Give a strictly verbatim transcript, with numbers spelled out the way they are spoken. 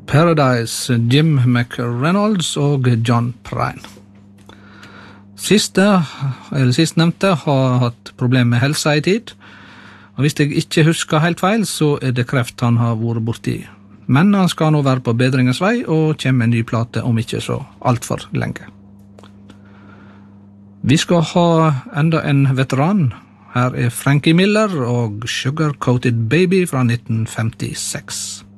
Paradise, Jim McReynolds og John Prine. Siste, eller sistnevnte, har hatt problem med helsa i tid, og hvis jeg ikke husker helt feil, så er det kreft han har vært borti. Men han skal nå være på bedringens vei, og kommer med en ny plate om ikke så alt for lenge. Vi skal ha enda en veteran. Her er Frankie Miller og Sugar Coated Baby fra nitten femtiseks.